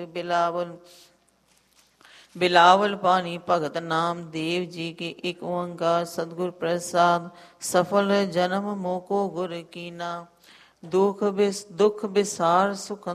बिलावल बिलावल पानी भगत नाम देव जी के एक ओंकार सतगुर प्रसाद सफल जन्म मोको गुर कीना दुख बिसार सुख